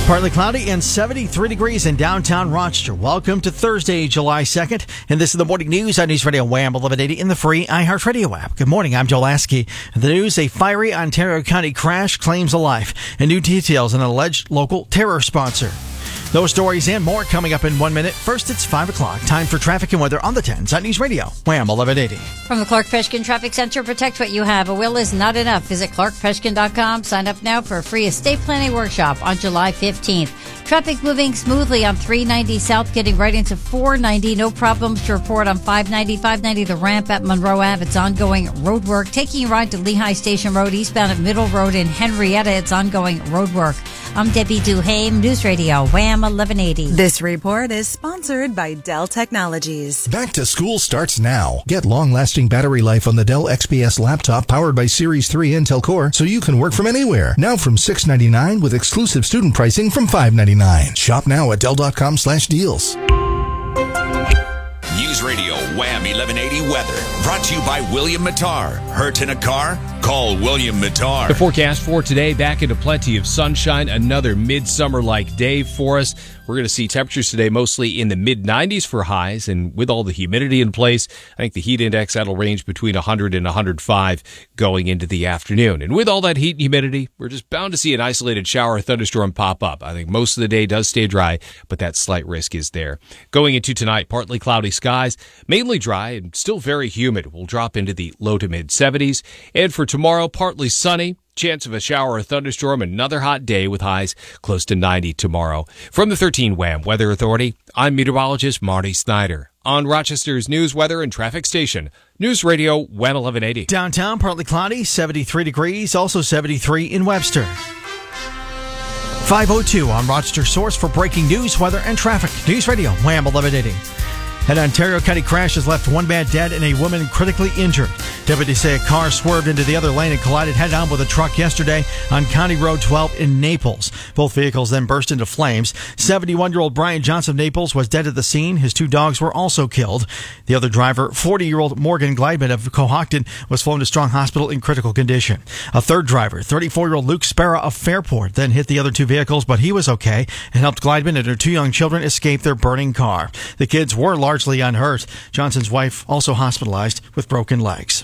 Partly cloudy and 73 degrees in downtown Rochester. Welcome to Thursday, July 2nd. And this is the morning news on News Radio Wham 1180 in the free iHeartRadio app. Good morning, I'm Joe Lasky. The news, a fiery Ontario County crash claims a life. And new details on an alleged local terror sponsor. Those stories and more coming up in 1 minute. First, it's 5 o'clock. Time for traffic and weather on the 10s on News Radio Wham 1180. From the Clark Peshkin Traffic Center, protect what you have. A will is not enough. Visit clarkpeshkin.com. Sign up now for a free estate planning workshop on July 15th. Traffic moving smoothly on 390 South, getting right into 490. No problems to report on 590. 590, the ramp at Monroe Ave. It's ongoing road work. Taking a ride to Lehigh Station Road, eastbound at Middle Road in Henrietta. It's ongoing road work. I'm Debbie Duhame, News Radio Wham 1180. This report is sponsored by Dell Technologies. Back to school starts now. Get long-lasting battery life on the Dell XPS laptop powered by Series 3 Intel Core so you can work from anywhere. Now from $699 with exclusive student pricing from $599. Shop now at Dell.com/deals. News Radio Wham 1180 weather. Brought to you by William Mattar. Hurt in a car? Call William Mattar. The forecast for today, back into plenty of sunshine. Another midsummer-like day for us. We're going to see temperatures today mostly in the mid-90s for highs, and with all the humidity in place, I think the heat index, that'll range between 100 and 105 going into the afternoon. And with all that heat and humidity, we're just bound to see an isolated shower or thunderstorm pop up. I think most of the day does stay dry, but that slight risk is there. Going into tonight, partly cloudy skies, mainly dry and still very humid. We'll drop into the low to mid-70s. And for tomorrow, partly sunny. Chance of a shower or thunderstorm, another hot day with highs close to 90 tomorrow. From the 13 Wham Weather Authority, I'm meteorologist Marty Snyder. On Rochester's news, weather, and traffic station, News Radio Wham 1180. Downtown, partly cloudy, 73 degrees, also 73 in Webster. 5:02 on Rochester Source for breaking news, weather, and traffic. News Radio Wham 1180. An Ontario County crash has left one man dead and a woman critically injured. Deputies say a car swerved into the other lane and collided head-on with a truck yesterday on County Road 12 in Naples. Both vehicles then burst into flames. 71-year-old Brian Johnson of Naples was dead at the scene. His two dogs were also killed. The other driver, 40-year-old Morgan Glideman of Cohocton, was flown to Strong Hospital in critical condition. A third driver, 34-year-old Luke Sparrow of Fairport, then hit the other two vehicles, but he was okay and helped Glideman and her two young children escape their burning car. The kids were largely unhurt. Johnson's wife also hospitalized with broken legs.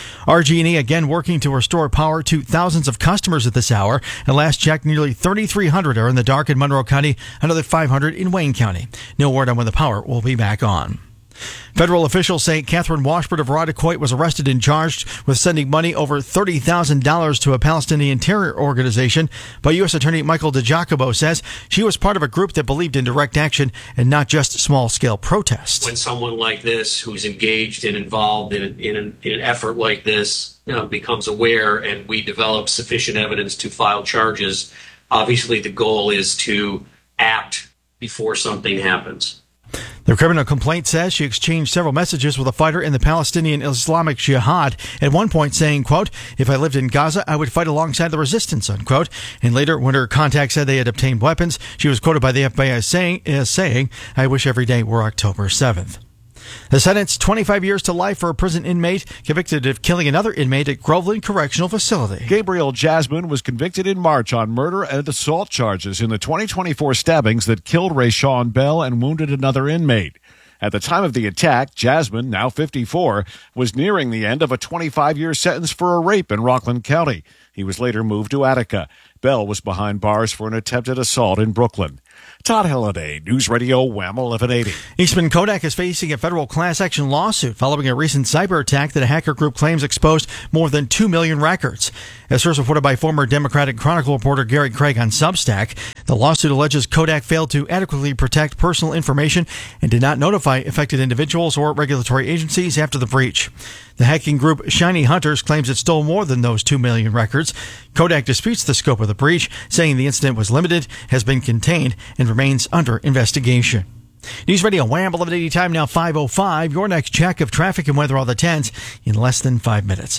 RG&E again working to restore power to thousands of customers at this hour. At last check, nearly 3,300 are in the dark in Monroe County, another 500 in Wayne County. No word on when the power will be back on. Federal officials say Catherine Washburn of Irondequoit was arrested and charged with sending money over $30,000 to a Palestinian terror organization. But U.S. Attorney Michael DiGiacomo says she was part of a group that believed in direct action and not just small-scale protests. When someone like this, who's engaged and involved in an effort like this, becomes aware and we develop sufficient evidence to file charges, obviously the goal is to act before something happens. The criminal complaint says she exchanged several messages with a fighter in the Palestinian Islamic Jihad, at one point saying, quote, "If I lived in Gaza, I would fight alongside the resistance," unquote. And later, when her contact said they had obtained weapons, she was quoted by the FBI as saying, "I wish every day were October 7th. The Senate's 25 years to life for a prison inmate convicted of killing another inmate at Groveland Correctional Facility. Gabriel Jasmine was convicted in March on murder and assault charges in the 2024 stabbings that killed Rayshawn Bell and wounded another inmate. At the time of the attack, Jasmine, now 54, was nearing the end of a 25-year sentence for a rape in Rockland County. He was later moved to Attica. Bell was behind bars for an attempted assault in Brooklyn. Todd Halliday, News Radio Wham 1180. Eastman Kodak is facing a federal class action lawsuit following a recent cyber attack that a hacker group claims exposed more than 2 million records. As first reported by former Democratic Chronicle reporter Gary Craig on Substack, the lawsuit alleges Kodak failed to adequately protect personal information and did not notify affected individuals or regulatory agencies after the breach. The hacking group Shiny Hunters claims it stole more than those 2 million records. Kodak disputes the scope of the breach, saying the incident was limited, has been contained, and remains under investigation. News Radio Wham 1180 time now 5:05. Your next check of traffic and weather on the 10s in less than 5 minutes.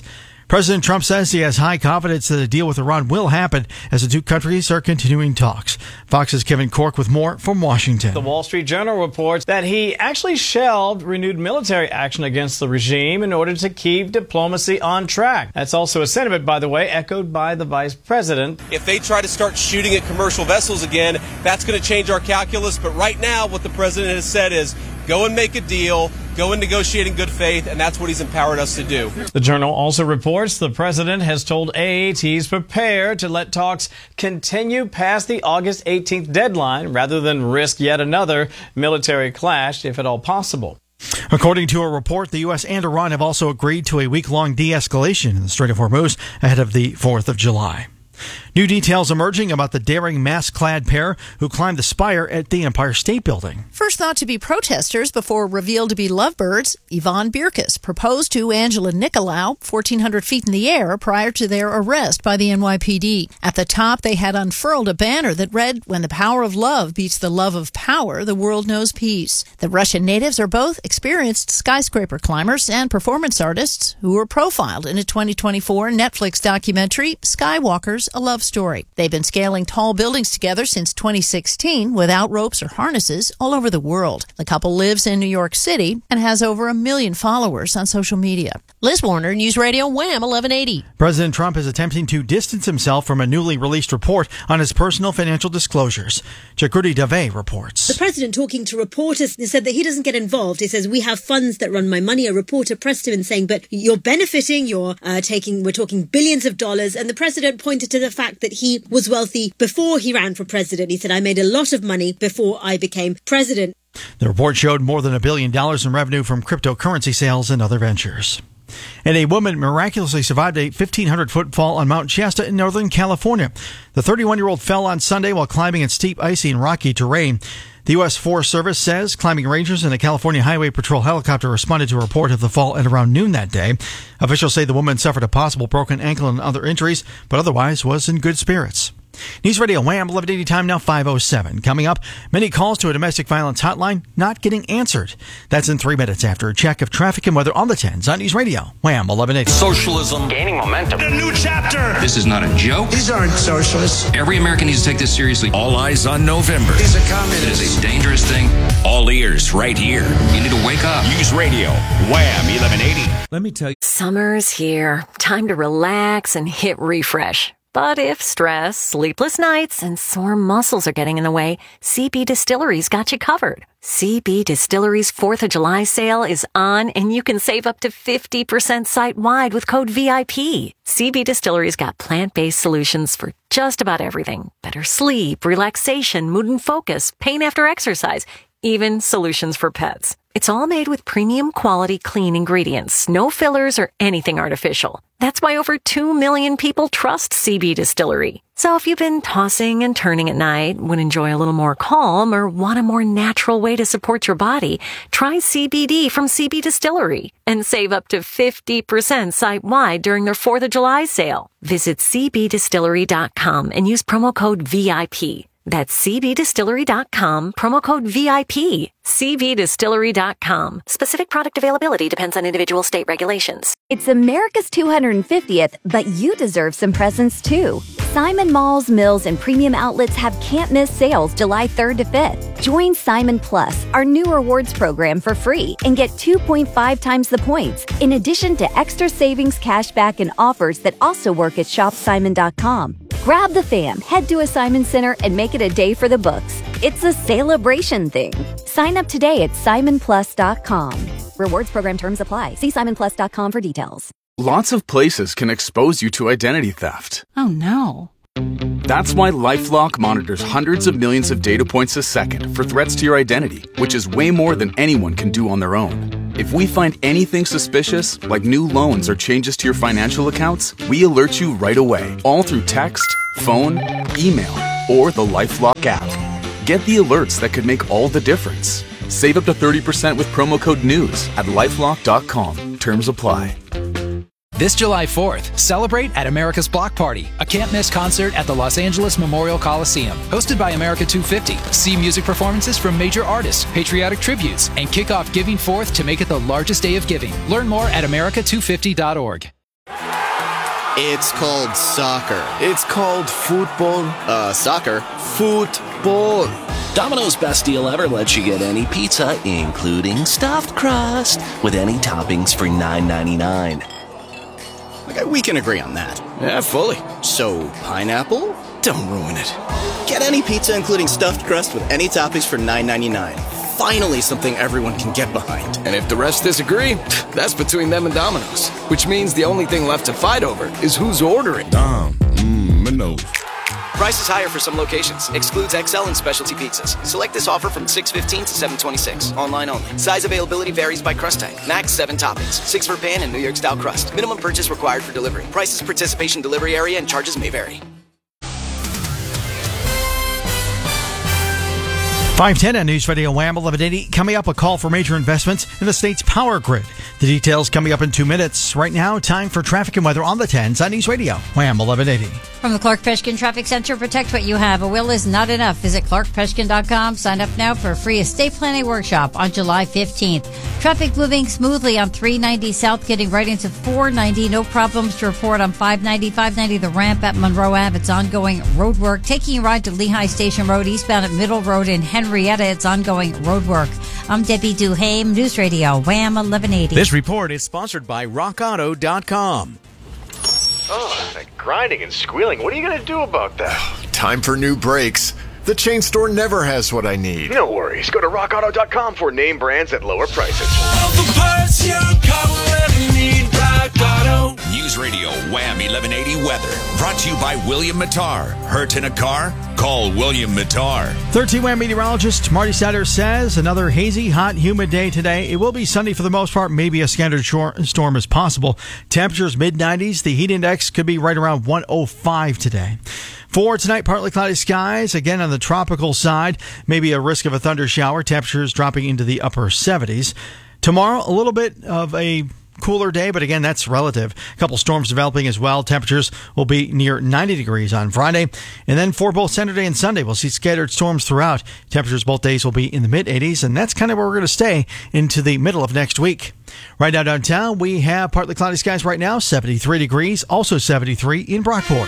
President Trump says he has high confidence that a deal with Iran will happen as the two countries are continuing talks. Fox's Kevin Cork with more from Washington. The Wall Street Journal reports that he actually shelved renewed military action against the regime in order to keep diplomacy on track. That's also a sentiment, by the way, echoed by the vice president. If they try to start shooting at commercial vessels again, that's going to change our calculus. But right now, what the president has said is go and make a deal, go and negotiate in good faith, and that's what he's empowered us to do. The Journal also reports the president has told AAT he's prepared to let talks continue past the August 18th deadline rather than risk yet another military clash, if at all possible. According to a report, the U.S. and Iran have also agreed to a week-long de-escalation in the Strait of Hormuz ahead of the 4th of July. New details emerging about the daring mask-clad pair who climbed the spire at the Empire State Building. First thought to be protesters before revealed to be lovebirds, Yvonne Birkus proposed to Angela Nicolau 1,400 feet in the air prior to their arrest by the NYPD. At the top, they had unfurled a banner that read, "When the power of love beats the love of power, the world knows peace." The Russian natives are both experienced skyscraper climbers and performance artists who were profiled in a 2024 Netflix documentary, Skywalkers, A Love Story. They've been scaling tall buildings together since 2016 without ropes or harnesses all over the world. The couple lives in New York City and has over 1 million followers on social media. Liz Warner, News Radio Wham 1180. President Trump is attempting to distance himself from a newly released report on his personal financial disclosures. Jagrudi Dave reports. The president, talking to reporters, said that he doesn't get involved. He says, "We have funds that run my money." A reporter pressed him and saying, "But you're benefiting, we're talking billions of dollars." And the president pointed to the fact that he was wealthy before he ran for president. He said, "I made a lot of money before I became president." The report showed more than $1 billion in revenue from cryptocurrency sales and other ventures. And a woman miraculously survived a 1,500-foot fall on Mount Shasta in Northern California. The 31-year-old fell on Sunday while climbing in steep, icy, and rocky terrain. The U.S. Forest Service says climbing rangers and a California Highway Patrol helicopter responded to a report of the fall at around noon that day. Officials say the woman suffered a possible broken ankle and other injuries, but otherwise was in good spirits. News Radio Wham 1180 time now 5:07. Coming up, many calls to a domestic violence hotline not getting answered. That's in 3 minutes after a check of traffic and weather on the 10s on News Radio Wham 1180. Socialism gaining momentum. A new chapter. This is not a joke. These aren't socialists. Every American needs to take this seriously. All eyes on November. He's a communist. It is a dangerous thing. All ears right here. You need to wake up. News Radio Wham 1180. Let me tell you. Summer's here. Time to relax and hit refresh. But if stress, sleepless nights, and sore muscles are getting in the way, CB Distillery's got you covered. CB Distillery's 4th of July sale is on, and you can save up to 50% site-wide with code VIP. CB Distillery's got plant-based solutions for just about everything. Better sleep, relaxation, mood and focus, pain after exercise, even solutions for pets. It's all made with premium quality clean ingredients, no fillers or anything artificial. That's why over 2 million people trust CB Distillery. So if you've been tossing and turning at night, would enjoy a little more calm, or want a more natural way to support your body, try CBD from CB Distillery and save up to 50% site-wide during their 4th of July sale. Visit cbdistillery.com and use promo code VIP. That's cbdistillery.com, promo code VIP. cbdistillery.com. Specific product availability depends on individual state regulations. It's America's 250th, but you deserve some presents too. Simon Malls, Mills, and premium outlets have can't-miss sales July 3rd to 5th. Join Simon Plus, our new rewards program, for free and get 2.5 times the points, in addition to extra savings, cashback, and offers that also work at shopsimon.com. Grab the fam, head to a Simon Center, and make it a day for the books. It's a celebration thing. Sign up today at simonplus.com. Rewards program terms apply. See simonplus.com for details. Lots of places can expose you to identity theft. Oh no. That's why LifeLock monitors hundreds of millions of data points a second for threats to your identity, which is way more than anyone can do on their own. If we find anything suspicious, like new loans or changes to your financial accounts, we alert you right away, all through text, phone, email, or the LifeLock app. Get the alerts that could make all the difference. Save up to 30% with promo code NEWS at LifeLock.com. Terms apply. This July 4th, celebrate at America's Block Party, a can't-miss concert at the Los Angeles Memorial Coliseum. Hosted by America 250. See music performances from major artists, patriotic tributes, and kick off Giving Forth to make it the largest day of giving. Learn more at America250.org. It's called soccer. It's called football. Soccer. Football. Domino's Best Deal Ever lets you get any pizza, including stuffed crust, with any toppings for $9.99. Okay, we can agree on that. Yeah, fully. So, pineapple? Don't ruin it. Get any pizza, including stuffed crust, with any toppings for $9.99. Finally, something everyone can get behind. And if the rest disagree, that's between them and Domino's. Which means the only thing left to fight over is who's ordering. Domino's. Price is higher for some locations. Excludes XL and specialty pizzas. Select this offer from 6/15 to 7/26. Online only. Size availability varies by crust type. Max 7 toppings. 6 for pan and New York style crust. Minimum purchase required for delivery. Prices, participation, delivery area, and charges may vary. 510 on News Radio Wham 1180. Coming up, a call for major investments in the state's power grid. The details coming up in 2 minutes. Right now, time for traffic and weather on the 10s on News Radio Wham 1180. From the Clark Peshkin Traffic Center, protect what you have. A will is not enough. Visit clarkpeshkin.com. Sign up now for a free estate planning workshop on July 15th. Traffic moving smoothly on 390 South, getting right into 490. No problems to report on 590. 590, the ramp at Monroe Ave. It's ongoing road work. Taking a ride to Lehigh Station Road, eastbound at Middle Road in Henrietta. It's ongoing road work. I'm Debbie Duhame, News Radio Wham 1180. This report is sponsored by RockAuto.com. Oh, that grinding and squealing. What are you going to do about that? Time for new brakes. The chain store never has what I need. No worries. Go to RockAuto.com for name brands at lower prices. All the parts your car will ever need. Rock Auto. News Radio Wham 1180 weather. Brought to you by William Mattar. Hurt in a car? Call William Mattar. 13 Wham meteorologist Marty Satter says another hazy, hot, humid day today. It will be sunny for the most part. Maybe a scattered storm is possible. Temperatures mid-90s. The heat index could be right around 105 today. For tonight, partly cloudy skies. Again, on the tropical side, maybe a risk of a thunder shower. Temperatures dropping into the upper 70s. Tomorrow, a little bit of a cooler day, but again, that's relative. A couple storms developing as well. Temperatures will be near 90 degrees on Friday. And then for both Saturday and Sunday, we'll see scattered storms throughout. Temperatures both days will be in the mid-80s, and that's kind of where we're going to stay into the middle of next week. Right now downtown, we have partly cloudy skies right now, 73 degrees, also 73 in Brockport.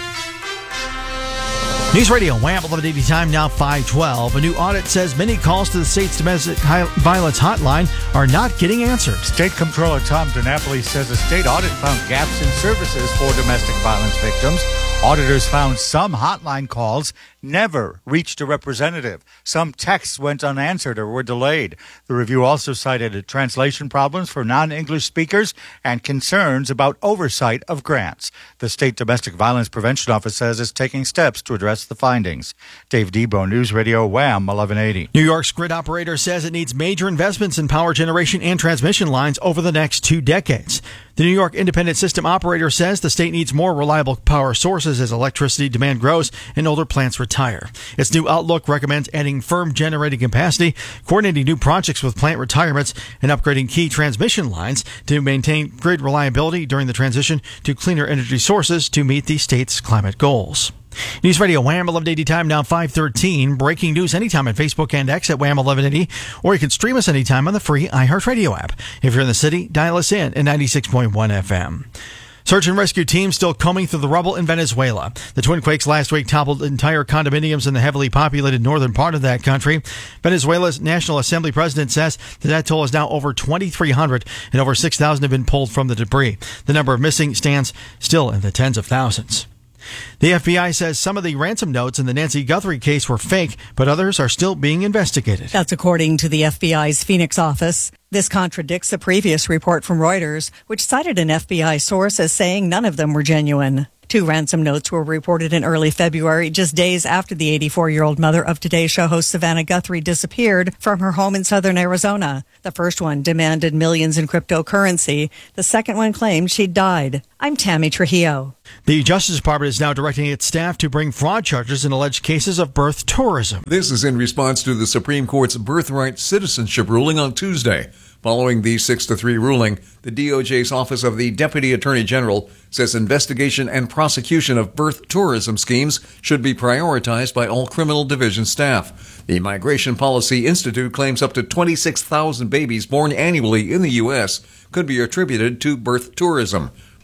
News Radio Wham 1180 time now 5:12. A new audit says many calls to the state's domestic violence hotline are not getting answered. State Comptroller Tom DiNapoli says a state audit found gaps in services for domestic violence victims. Auditors found some hotline calls never reached a representative. Some texts went unanswered or were delayed. The review also cited translation problems for non-English speakers and concerns about oversight of grants. The State Domestic Violence Prevention Office says it's taking steps to address the findings. Dave Debo, News Radio Wham 1180. New York's grid operator says it needs major investments in power generation and transmission lines over the next 2 decades. The New York Independent System Operator says the state needs more reliable power sources as electricity demand grows and older plants retire. Its new outlook recommends adding firm generating capacity, coordinating new projects with plant retirements, and upgrading key transmission lines to maintain grid reliability during the transition to cleaner energy sources to meet the state's climate goals. News Radio Wham 1180 time now 5:13. Breaking news anytime on Facebook and X at Wham 1180, or you can stream us anytime on the free iHeartRadio app. If you're in the city, dial us in at 96.1 FM. Search and rescue teams still combing through the rubble in Venezuela. The twin quakes last week toppled entire condominiums in the heavily populated northern part of that country. Venezuela's National Assembly president says the death toll is now over 2,300 and over 6,000 have been pulled from the debris. The number of missing stands still in the tens of thousands. The FBI says some of the ransom notes in the Nancy Guthrie case were fake, but others are still being investigated. That's according to the FBI's Phoenix office. This contradicts a previous report from Reuters, which cited an FBI source as saying none of them were genuine. 2 ransom notes were reported in early February, just days after the 84-year-old mother of Today Show host Savannah Guthrie disappeared from her home in southern Arizona. The first one demanded millions in cryptocurrency. The second one claimed she'd died. I'm Tammy Trujillo. The Justice Department is now directing its staff to bring fraud charges in alleged cases of birth tourism. This is in response to the Supreme Court's birthright citizenship ruling on Tuesday. Following the 6-3 ruling, the DOJ's Office of the Deputy Attorney General says investigation and prosecution of birth tourism schemes should be prioritized by all criminal division staff. The Migration Policy Institute claims up to 26,000 babies born annually in the U.S. could be attributed to birth tourism.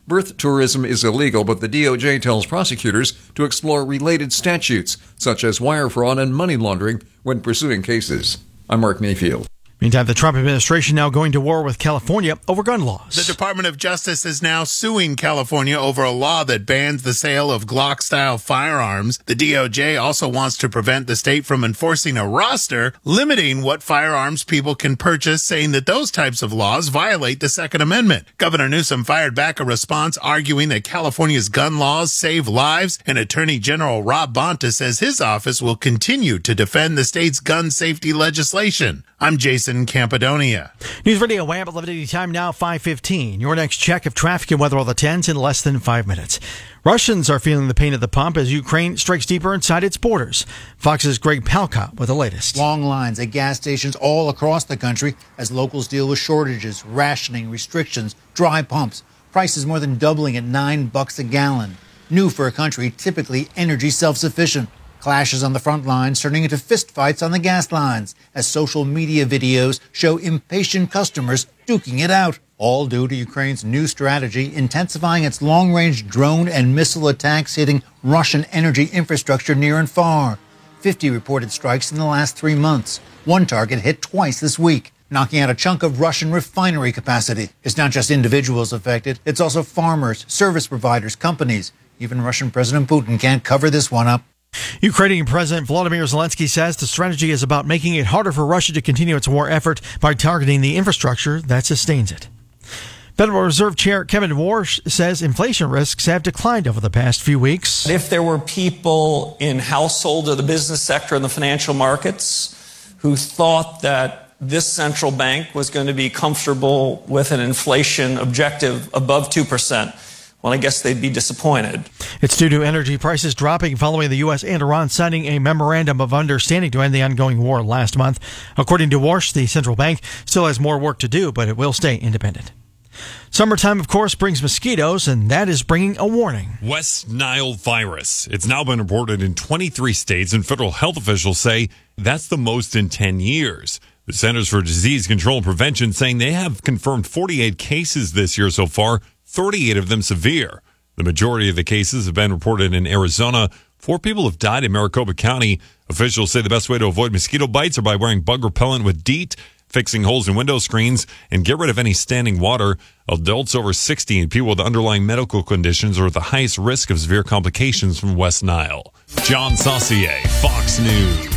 Birth tourism is illegal, but the DOJ tells prosecutors to explore related statutes, such as wire fraud and money laundering, when pursuing cases. I'm Mark Mayfield. Meantime, the Trump administration now going to war with California over gun laws. The Department of Justice is now suing California over a law that bans the sale of Glock-style firearms. The DOJ also wants to prevent the state from enforcing a roster limiting what firearms people can purchase, saying that those types of laws violate the Second Amendment. Governor Newsom fired back a response arguing that California's gun laws save lives, and Attorney General Rob Bonta says his office will continue to defend the state's gun safety legislation. I'm Jason Campadonia. News Radio WHAM 1180 time now 5:15. Your next check of traffic and weather all the 10s in less than 5 minutes. Russians are feeling the pain at the pump as Ukraine strikes deeper inside its borders. Fox's Greg Palka with the latest. Long lines at gas stations all across the country as locals deal with shortages, rationing, restrictions, dry pumps. Prices more than doubling at $9 a gallon. New for a country typically energy self-sufficient. Clashes on the front lines turning into fistfights on the gas lines as social media videos show impatient customers duking it out. All due to Ukraine's new strategy intensifying its long-range drone and missile attacks hitting Russian energy infrastructure near and far. 50 reported strikes in the last 3 months. One target hit twice this week, knocking out a chunk of Russian refinery capacity. It's not just individuals affected, it's also farmers, service providers, companies. Even Russian President Putin can't cover this one up. Ukrainian President Volodymyr Zelensky says the strategy is about making it harder for Russia to continue its war effort by targeting the infrastructure that sustains it. Federal Reserve Chair Kevin Warsh says inflation risks have declined over the past few weeks. If there were people in household or the business sector and the financial markets who thought that this central bank was going to be comfortable with an inflation objective above 2%, well, I guess they'd be disappointed. It's due to energy prices dropping following the U.S. and Iran signing a memorandum of understanding to end the ongoing war last month. According to Warsh, the central bank still has more work to do, but it will stay independent. Summertime, of course, brings mosquitoes, and that is bringing a warning. West Nile virus. It's now been reported in 23 states, and federal health officials say that's the most in 10 years. The Centers for Disease Control and Prevention saying they have confirmed 48 cases this year so far, 38 of them severe. The majority of the cases have been reported in Arizona. 4 people have died in Maricopa County. Officials say the best way to avoid mosquito bites are by wearing bug repellent with DEET, fixing holes in window screens, and get rid of any standing water. Adults over 60 and people with underlying medical conditions are at the highest risk of severe complications from West Nile. John Saucier, Fox News.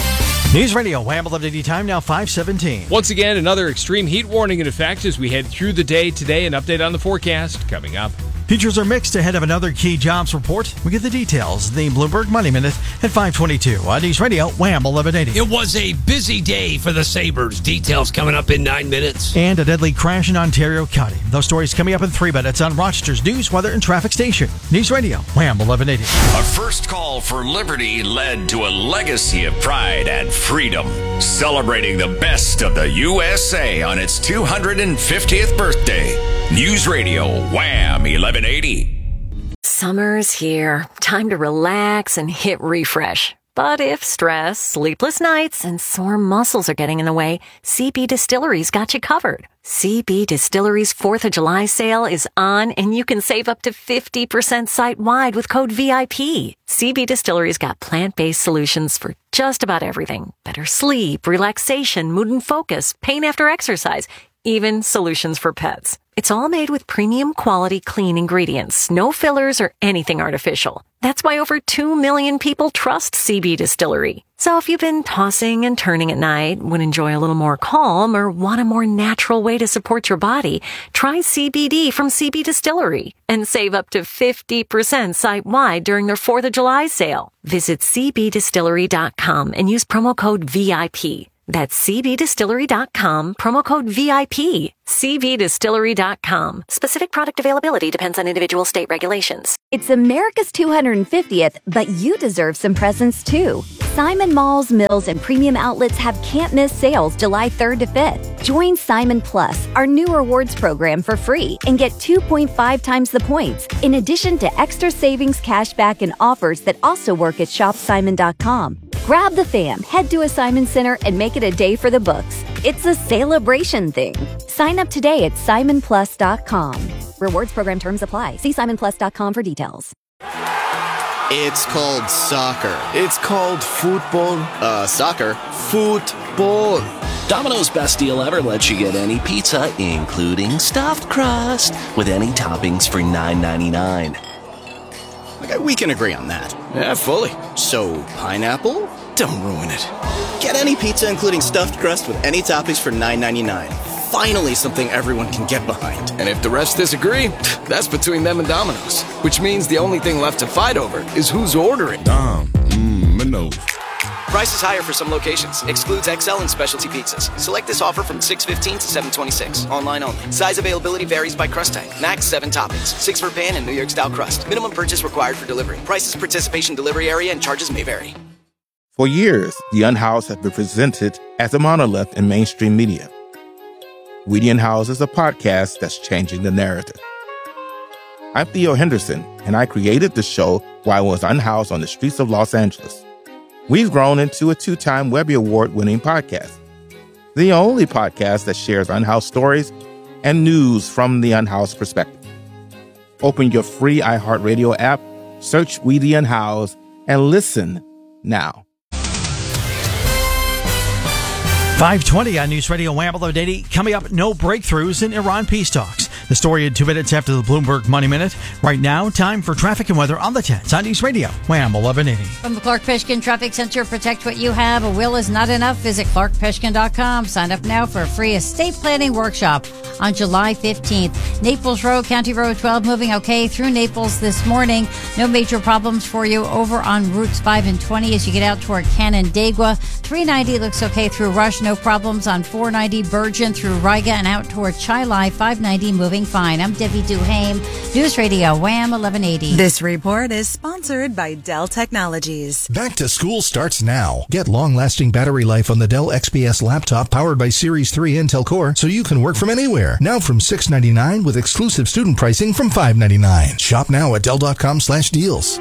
News Radio, WHAM 1180 time now 5:17. Once again, another extreme heat warning in effect as we head through the day today. An update on the forecast coming up. Futures are mixed ahead of another key jobs report. We get the details. The Bloomberg Money Minute at 5:22 on News Radio, WHAM 1180. It was a busy day for the Sabres. Details coming up in 9 minutes. And a deadly crash in Ontario County. Those stories coming up in 3 minutes on Rochester's News, Weather, and Traffic Station. News Radio, WHAM 1180. A first call for liberty led to a legacy of pride and freedom, celebrating the best of the USA on its 250th birthday. News Radio, WHAM 1180. Summer's here. Time to relax and hit refresh. But if stress, sleepless nights, and sore muscles are getting in the way, CB Distillery's got you covered. CB Distillery's 4th of July sale is on, and you can save up to 50% site-wide with code VIP. CB Distillery's got plant-based solutions for just about everything. Better sleep, relaxation, mood and focus, pain after exercise, even solutions for pets. It's all made with premium quality clean ingredients, no fillers or anything artificial. That's why over 2 million people trust CB Distillery. So if you've been tossing and turning at night, would enjoy a little more calm, or want a more natural way to support your body, try CBD from CB Distillery and save up to 50% site-wide during their 4th of July sale. Visit cbdistillery.com and use promo code VIP. That's cbdistillery.com, promo code VIP. cbdistillery.com. Specific product availability depends on individual state regulations. It's America's 250th, but you deserve some presents too. Simon Malls, Mills, and Premium Outlets have can't-miss sales July 3rd to 5th. Join Simon Plus, our new rewards program, for free and get 2.5 times the points, in addition to extra savings, cashback, and offers that also work at shopsimon.com. Grab the fam, head to a Simon Center, and make it a day for the books. It's a celebration thing. Sign up today at simonplus.com. Rewards program terms apply. See simonplus.com for details. It's called soccer. It's called football. Soccer. Football. Domino's Best Deal Ever lets you get any pizza, including stuffed crust, with any toppings for $9.99. Okay, we can agree on that. Yeah, fully. So, pineapple? Don't ruin it. Get any pizza, including stuffed crust, with any toppings for $9.99. Finally, something everyone can get behind. And if the rest disagree, that's between them and Domino's. Which means the only thing left to fight over is who's ordering. Domino's. Prices higher for some locations. Excludes XL and specialty pizzas. Select this offer from 6/15 to 7/26. Online only. Size availability varies by crust type. Max 7 toppings. 6 for pan and New York style crust. Minimum purchase required for delivery. Prices, participation, delivery area, and charges may vary. For years, The Unhoused has been presented as a monolith in mainstream media. We the Unhoused is a podcast that's changing the narrative. I'm Theo Henderson, and I created the show while I was unhoused on the streets of Los Angeles. We've grown into a 2-time Webby Award-winning podcast, the only podcast that shares unhoused stories and news from the unhoused perspective. Open your free iHeartRadio app, search We the Unhoused, and listen now. 5:20 on News Radio Wham 1180. Coming up, no breakthroughs in Iran peace talks. The story in 2 minutes after the Bloomberg Money Minute. Right now, time for traffic and weather on the 10s on News Radio Wham 1180. From the Clark Peshkin Traffic Center, protect what you have. A will is not enough. Visit clarkpeshkin.com. Sign up now for a free estate planning workshop on July 15th. Naples Road, County Road 12, moving okay through Naples this morning. No major problems for you over on routes 5 and 20 as you get out toward Canandaigua. 390 looks okay through Rush. No problems on 490 Bergen through Riga and out toward Chilai. 590 moving fine. I'm Debbie Duhame, News Radio Wham 1180. This report is sponsored by Dell Technologies. Back to school starts now. Get long-lasting battery life on the Dell XPS laptop powered by Series 3 Intel Core so you can work from anywhere. Now from $699 with exclusive student pricing from $599. Shop now at Dell.com/deals.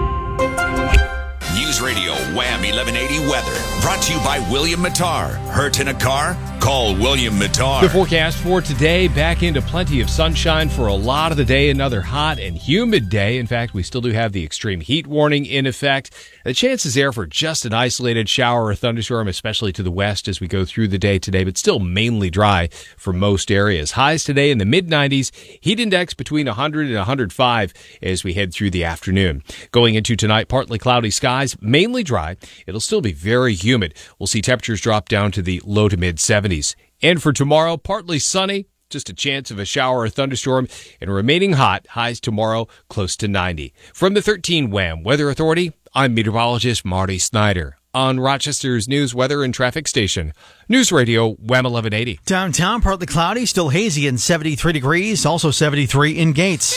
News Radio Wham 1180 weather brought to you by William Mattar. Hurt in a car? Call William Mattar. The forecast for today, back into plenty of sunshine for a lot of the day. Another hot and humid day. In fact, we still do have the extreme heat warning in effect. The chances there for just an isolated shower or thunderstorm, especially to the west as we go through the day today, but still mainly dry for most areas. Highs today in the mid-90s. Heat index between 100 and 105 as we head through the afternoon. Going into tonight, partly cloudy skies, mainly dry. It'll still be very humid. We'll see temperatures drop down to the low to mid-70s. And for tomorrow, partly sunny, just a chance of a shower or thunderstorm, and remaining hot, highs tomorrow close to 90. From the 13 Wham Weather Authority, I'm meteorologist Marty Snyder on Rochester's news, weather, and traffic station. News Radio Wham 1180. Downtown, partly cloudy, still hazy and 73 degrees, also 73 in Gates.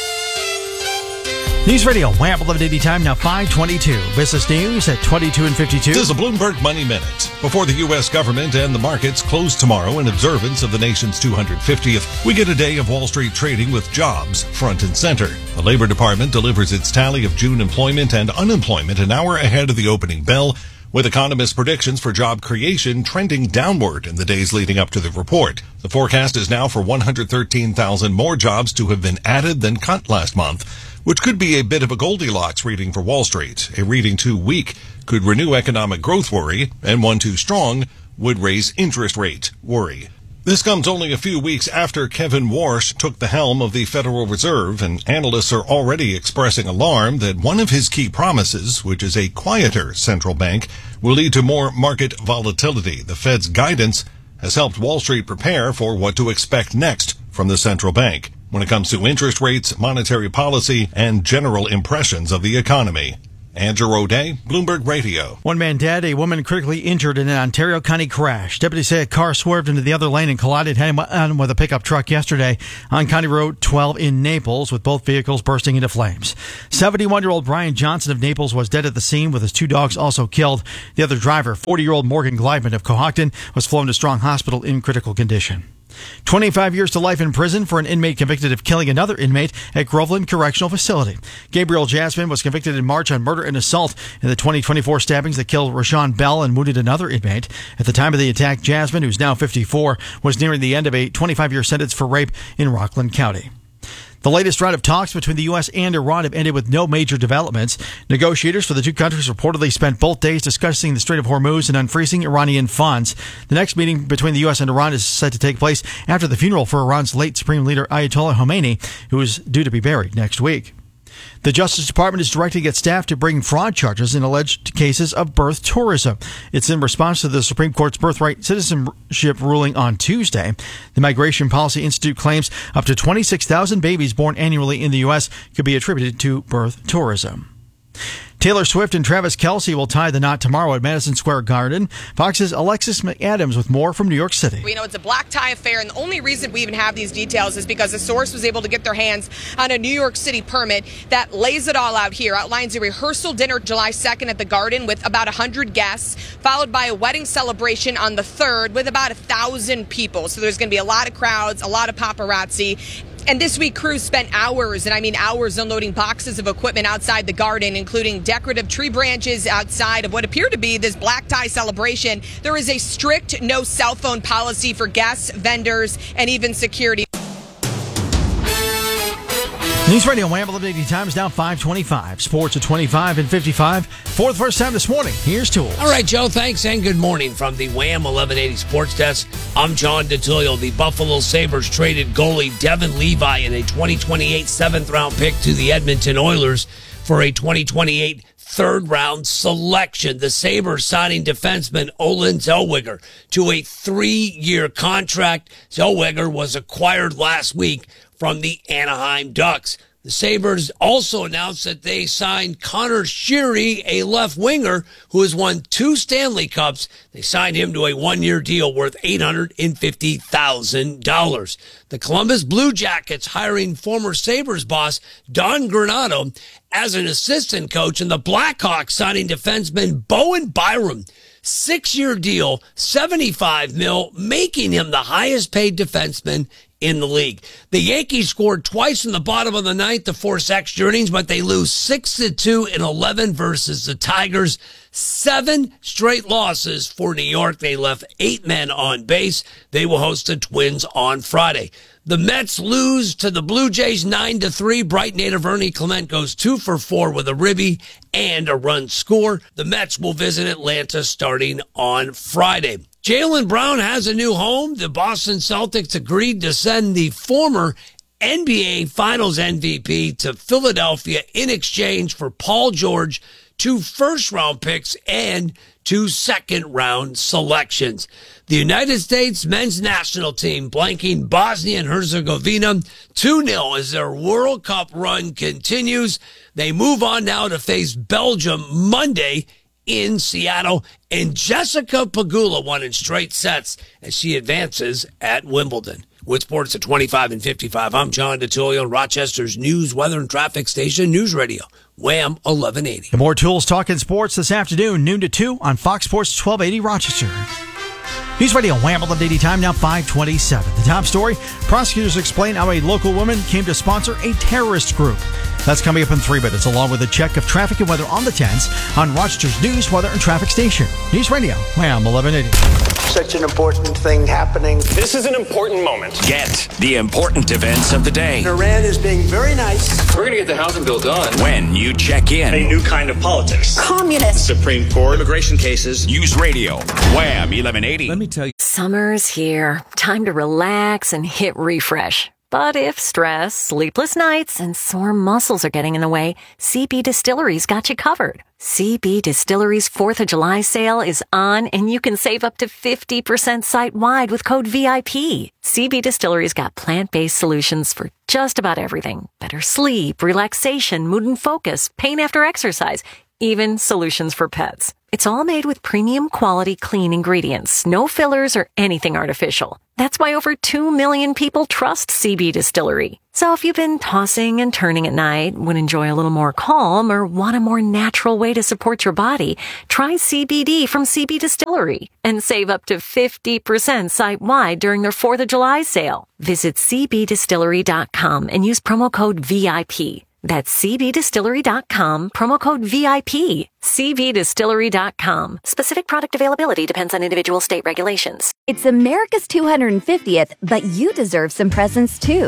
News Radio Wham 1180 time now 5:22. Business news at 22 and 52. This is a Bloomberg Money Minute. Before the U.S. government and the markets close tomorrow in observance of the nation's 250th, we get a day of Wall Street trading with jobs front and center. The Labor Department delivers its tally of June employment and unemployment an hour ahead of the opening bell, with economists' predictions for job creation trending downward in the days leading up to the report. The forecast is now for 113,000 more jobs to have been added than cut last month, which could be a bit of a Goldilocks reading for Wall Street. A reading too weak could renew economic growth worry, and one too strong would raise interest rate worry. This comes only a few weeks after Kevin Warsh took the helm of the Federal Reserve, and analysts are already expressing alarm that one of his key promises, which is a quieter central bank, will lead to more market volatility. The Fed's guidance has helped Wall Street prepare for what to expect next from the central bank when it comes to interest rates, monetary policy, and general impressions of the economy. Andrew O'Day, Bloomberg Radio. One man dead, a woman critically injured in an Ontario County crash. Deputies say a car swerved into the other lane and collided head-on with a pickup truck yesterday on County Road 12 in Naples, with both vehicles bursting into flames. 71-year-old Brian Johnson of Naples was dead at the scene, with his 2 dogs also killed. The other driver, 40-year-old Morgan Gleibman of Cohocton, was flown to Strong Hospital in critical condition. 25 years to life in prison for an inmate convicted of killing another inmate at Groveland Correctional Facility. Gabriel Jasmine was convicted in March on murder and assault in the 2024 stabbings that killed Rashawn Bell and wounded another inmate. At the time of the attack, Jasmine, who's now 54, was nearing the end of a 25-year sentence for rape in Rockland County. The latest round of talks between the U.S. and Iran have ended with no major developments. Negotiators for the two countries reportedly spent both days discussing the Strait of Hormuz and unfreezing Iranian funds. The next meeting between the U.S. and Iran is set to take place after the funeral for Iran's late Supreme Leader Ayatollah Khomeini, who is due to be buried next week. The Justice Department is directing its staff to bring fraud charges in alleged cases of birth tourism. It's in response to the Supreme Court's birthright citizenship ruling on Tuesday. The Migration Policy Institute claims up to 26,000 babies born annually in the U.S. could be attributed to birth tourism. Taylor Swift and Travis Kelce will tie the knot tomorrow at Madison Square Garden. Fox's Alexis McAdams with more from New York City. We know it's a black tie affair, and the only reason we even have these details is because a source was able to get their hands on a New York City permit that lays it all out here, outlines a rehearsal dinner July 2nd at the Garden with about 100 guests, followed by a wedding celebration on the 3rd with about 1,000 people. So there's going to be a lot of crowds, a lot of paparazzi. And this week, crews spent hours, and I mean hours, unloading boxes of equipment outside the Garden, including decorative tree branches outside of what appeared to be this black tie celebration. There is a strict no cell phone policy for guests, vendors, and even security. News Radio Wham! 1180 times now 5:25. Sports at 25 and 55. For the first time this morning, here's Tools. All right, Joe, thanks and good morning from the Wham! 1180 Sports Desk. I'm John DeTullio. The Buffalo Sabres traded goalie Devin Levi in a 2028 7th-round pick to the Edmonton Oilers for a 2028 third-round selection. The Sabres signing defenseman Olen Zellweger to a 3-year contract. Zellweger was acquired last week from the Anaheim Ducks. The Sabres also announced that they signed Connor Sheary, a left winger who has won 2 Stanley Cups. They signed him to a 1-year deal worth $850,000. The Columbus Blue Jackets hiring former Sabres boss Don Granato as an assistant coach, and the Blackhawks signing defenseman Bowen Byram. 6-year deal, $75 million, making him the highest paid defenseman in the league. The Yankees scored twice in the bottom of the ninth to force extra innings, but they lose 6-2 in 11 versus the Tigers. 7 straight losses for New York. They left 8 men on base. They will host the Twins on Friday. The Mets lose to the Blue Jays 9-3. Bright native Ernie Clement goes 2 for 4 with a ribby and a run score. The Mets will visit Atlanta starting on Friday. Jaylen Brown has a new home. The Boston Celtics agreed to send the former NBA Finals MVP to Philadelphia in exchange for Paul George, 2 first-round picks, and 2 second-round selections. The United States men's national team blanking Bosnia and Herzegovina 2-0 as their World Cup run continues. They move on now to face Belgium Monday in Seattle, and Jessica Pegula won in straight sets as she advances at Wimbledon. With sports at 25 and 55, I'm John DeTullio, Rochester's news, weather, and traffic station, News Radio, Wham! 1180. And more Tools talking sports this afternoon, noon to 2 on Fox Sports 1280 Rochester. News Radio Wham! 1180 time now 5:27. The top story, prosecutors explain how a local woman came to sponsor a terrorist group. That's coming up in 3 minutes, along with a check of traffic and weather on the 10s on Rochester's news, weather, and traffic station. News Radio Wham! 1180. Such an important thing happening. This is an important moment. Get the important events of the day. Iran is being very nice. We're going to get the housing bill done when you check in. A new kind of politics. Communist. Supreme Court. Immigration cases. News Radio. Wham! 1180. Let me tell you. Summer's here. Time to relax and hit refresh. But if stress, sleepless nights, and sore muscles are getting in the way, CB Distillery's got you covered. CB Distillery's 4th of July sale is on, and you can save up to 50% site-wide with code VIP. CB Distillery's got plant-based solutions for just about everything. Better sleep, relaxation, mood and focus, pain after exercise, even solutions for pets. It's all made with premium quality clean ingredients, no fillers or anything artificial. That's why over 2 million people trust CB Distillery. So if you've been tossing and turning at night, would enjoy a little more calm, or want a more natural way to support your body, try CBD from CB Distillery and save up to 50% site-wide during their 4th of July sale. Visit cbdistillery.com and use promo code VIP. That's cbdistillery.com, promo code VIP. cbdistillery.com. Specific product availability depends on individual state regulations. It's America's 250th, but you deserve some presents too.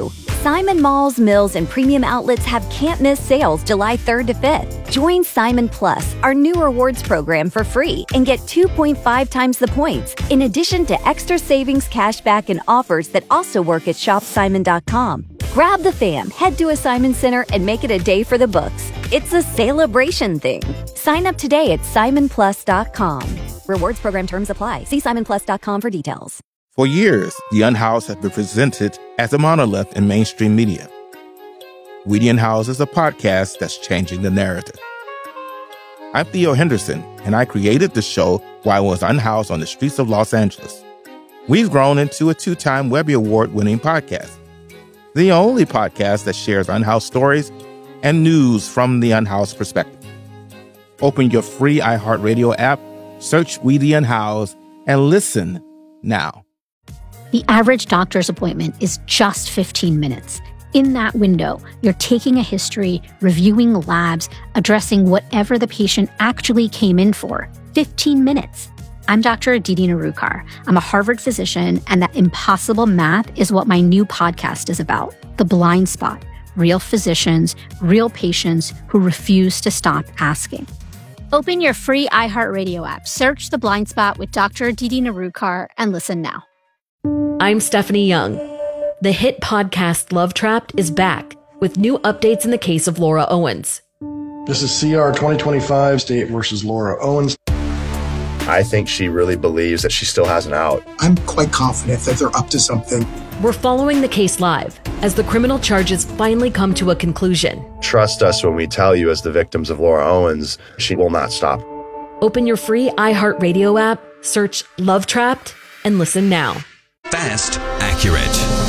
Simon Malls, Mills, and premium outlets have can't-miss sales July 3rd to 5th. Join Simon Plus, our new rewards program, for free and get 2.5 times the points, in addition to extra savings, cashback, and offers that also work at shopsimon.com. Grab the fam, head to a Simon Center, and make it a day for the books. It's a celebration thing. Sign up today at simonplus.com. Rewards program terms apply. See simonplus.com for details. For years, The Unhoused has been presented as a monolith in mainstream media. We the Unhoused is a podcast that's changing the narrative. I'm Theo Henderson, and I created the show while I was unhoused on the streets of Los Angeles. We've grown into a 2-time Webby Award-winning podcast, the only podcast that shares unhoused stories and news from the unhoused perspective. Open your free iHeartRadio app, search We the Unhoused, and listen now. The average doctor's appointment is just 15 minutes. In that window, you're taking a history, reviewing labs, addressing whatever the patient actually came in for. 15 minutes. I'm Dr. Aditi Narukar. I'm a Harvard physician, and that impossible math is what my new podcast is about. The Blind Spot. Real physicians, real patients who refuse to stop asking. Open your free iHeartRadio app, search The Blind Spot with Dr. Aditi Narukar, and listen now. I'm Stephanie Young. The hit podcast Love Trapped is back with new updates in the case of Laura Owens. This is CR 2025, State versus Laura Owens. I think she really believes that she still has an out. I'm quite confident that they're up to something. We're following the case live as the criminal charges finally come to a conclusion. Trust us when we tell you, as the victims of Laura Owens, she will not stop. Open your free iHeartRadio app, search Love Trapped, and listen now. Fast, accurate.